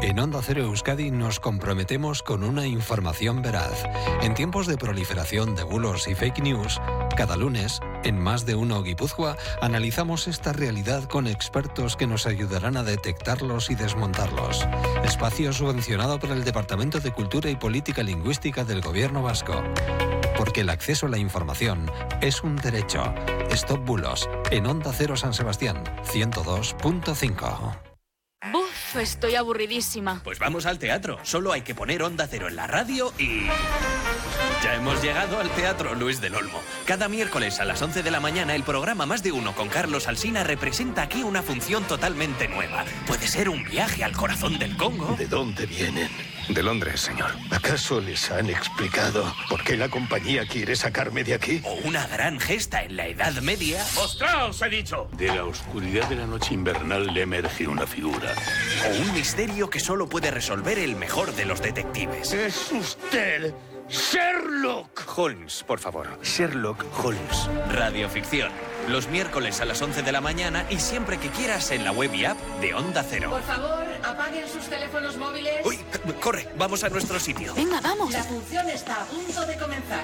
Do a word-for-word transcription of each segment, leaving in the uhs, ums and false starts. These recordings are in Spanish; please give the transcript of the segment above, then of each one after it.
En Onda Cero Euskadi nos comprometemos con una información veraz. En tiempos de proliferación de bulos y fake news, cada lunes, en Más de Uno Guipúzcoa, analizamos esta realidad con expertos que nos ayudarán a detectarlos y desmontarlos. Espacio subvencionado por el Departamento de Cultura y Política Lingüística del Gobierno Vasco. Porque el acceso a la información es un derecho. Stop Bulos, en Onda Cero San Sebastián, ciento dos punto cinco. Buf, estoy aburridísima. Pues vamos al teatro. Solo hay que poner Onda Cero en la radio y... ya hemos llegado al Teatro Luis del Olmo. Cada miércoles a las once de la mañana el programa Más de Uno con Carlos Alsina representa aquí una función totalmente nueva. Puede ser un viaje al corazón del Congo. ¿De dónde vienen? De Londres, señor. ¿Acaso les han explicado por qué la compañía quiere sacarme de aquí? O una gran gesta en la Edad Media. ¡Mostraos, he dicho! De la oscuridad de la noche invernal le emerge una figura. O un misterio que solo puede resolver el mejor de los detectives. ¡Es usted Sherlock Holmes, por favor. Sherlock Holmes. Radioficción. Los miércoles a las once de la mañana y siempre que quieras en la web y app de Onda Cero. Por favor, apaguen sus teléfonos móviles. ¡Uy! ¡Corre! Vamos a nuestro sitio. Venga, vamos. La función está a punto de comenzar.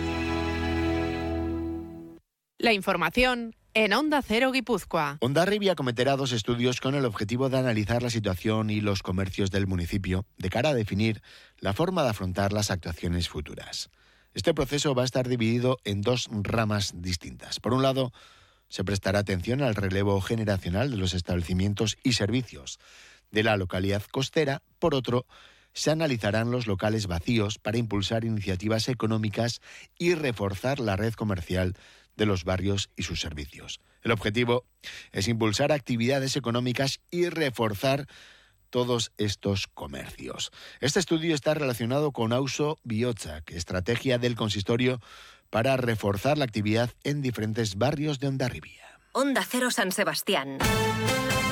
La información en Onda Cero Guipúzcoa. Hondarribia acometerá dos estudios con el objetivo de analizar la situación y los comercios del municipio de cara a definir la forma de afrontar las actuaciones futuras. Este proceso va a estar dividido en dos ramas distintas. Por un lado, se prestará atención al relevo generacional de los establecimientos y servicios de la localidad costera. Por otro, se analizarán los locales vacíos para impulsar iniciativas económicas y reforzar la red comercial de los barrios y sus servicios. El objetivo es impulsar actividades económicas y reforzar todos estos comercios. Este estudio está relacionado con Auzo Bihotzak, estrategia del consistorio para reforzar la actividad en diferentes barrios de Hondarribia. Onda Cero San Sebastián.